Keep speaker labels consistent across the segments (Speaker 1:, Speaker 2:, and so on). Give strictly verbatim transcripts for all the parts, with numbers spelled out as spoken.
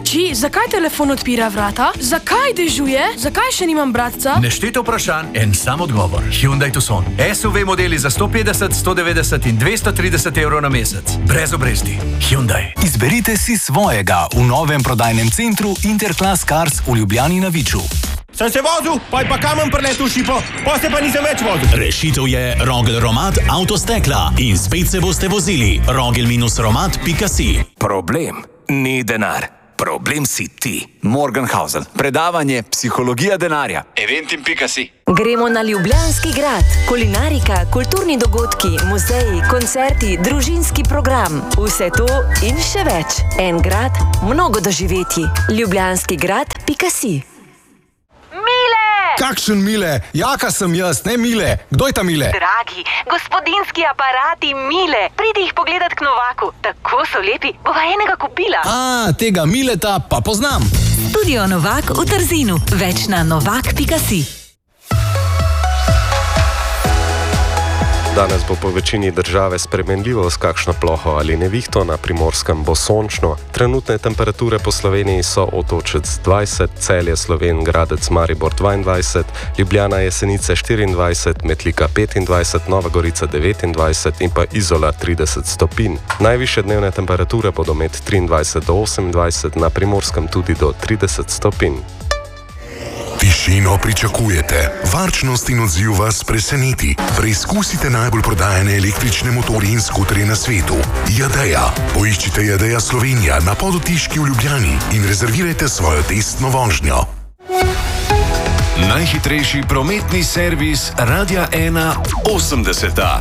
Speaker 1: Oči, zakaj telefon odpira vrata? Zakaj dežuje? Zakaj še nimam bratca?
Speaker 2: Nešteto vprašanj, en sam odgovor. Hyundai Tucson. S U V modeli za sto petdeset, sto devetdeset in dvesto trideset evrov na mesec. Brez obresti. Hyundai.
Speaker 3: Izberite si svojega v novem prodajnem centru Interclass Cars v Ljubljani na Viču.
Speaker 4: Sem se vozil, pa je pa kamen preletel šipo, pa se pa nisem več vozil.
Speaker 5: Rešitev je Rogel Romat Avtostekla in spet se boste vozili. rogel romat pika si.
Speaker 6: Problem ni denar. Problem si ti. Morgenhausen. Predavanje Psihologija denarja. eventim pika si.
Speaker 7: Gremo na Ljubljanski grad. Kulinarika, kulturni dogodki, muzeji, koncerti, družinski program. Vse to in še več. En grad, mnogo doživetij. ljubljanski grad pika si.
Speaker 8: Kakšen Mile? Jaka sem jaz, ne Mile. Kdo je ta Mile?
Speaker 9: Dragi, gospodinski aparati Mile. Pridi jih pogledat k Novaku. Tako so lepi, bova enega kupila.
Speaker 8: A, tega Mileta pa poznam.
Speaker 7: Studio Novak v Trzinu. Več na novak pika si.
Speaker 10: Danes bo po večini države spremenljivo s kakšno ploho ali nevihto, na Primorskem bo sončno. Trenutne temperature po Sloveniji so Otočec dvajset, Celje, Slovenj Gradec, Maribor dvaindvajset, Ljubljana, Jesenice štiriindvajset, Metlika petindvajset, Nova Gorica devetindvajset in pa Izola trideset stopinj. Najvišje dnevne temperature bodo med triindvajset do osemindvajset, na Primorskem tudi do trideset stopinj.
Speaker 11: Tišino pričakujete, varčnost in odziv vas preseneti. Preizkusite najbolj prodajane električne motorje in skuterje na svetu. Jadeja. Poiščite Jadeja Slovenija na Podotiški v Ljubljani in rezervirajte svojo testno vožnjo.
Speaker 12: Najhitrejši prometni servis Radia ena osemdeseta.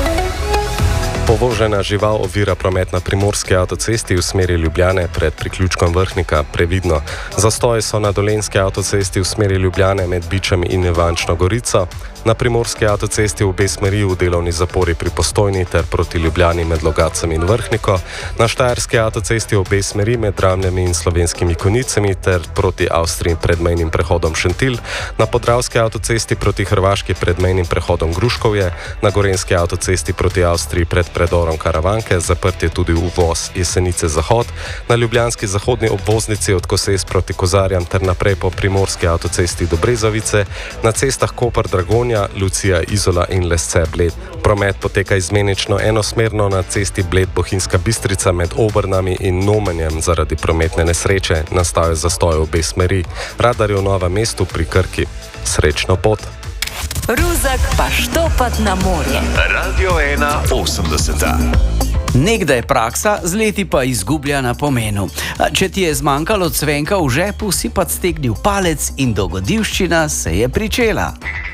Speaker 10: Povožena žival ovira promet na Primorski avtocesti v smeri Ljubljane pred priključkom Vrhnika, previdno. Zastoji so na Dolenjski avtocesti v smeri Ljubljane med Bičem in Ivančno Gorico, na Primorski avtocesti v obe smeri v delovni zapori pri Postojni ter proti Ljubljani med Logacem in Vrhniko, na Štajerski avtocesti v obe smeri med Dramljami in Slovenskimi Konjicami ter proti Avstriji pred mejnim prehodom Šentilj, na Podravski avtocesti proti Hrvaški pred mejnim prehodom Gruškovje, na Gorenjski avtocesti proti Avstriji pred predorom Karavanke, zaprt je tudi uvoz Jesenice Zahod, na ljubljanski zahodni obvoznici od Koses proti Kozarjam ter naprej po Primorski avtocesti do Brezovice, na cestah Koper Dragonja, Lucija Izola in Lesce Bled. Promet poteka izmenično enosmerno na cesti Bled Bohinjska Bistrica med Obrnami in Nomenjem zaradi prometne nesreče, nastal je zastoj v obe smeri. Radar je v Novem mestu pri Krki. Srečno pot!
Speaker 7: Ruzak pa štopat na morje.
Speaker 12: Radio ena osemdeseta.
Speaker 13: Nekdaj praksa, z leti pa izgublja na pomenu. Če ti je zmanjkalo cvenka v žepu, si pa stegnil palec in dogodivščina se je pričela.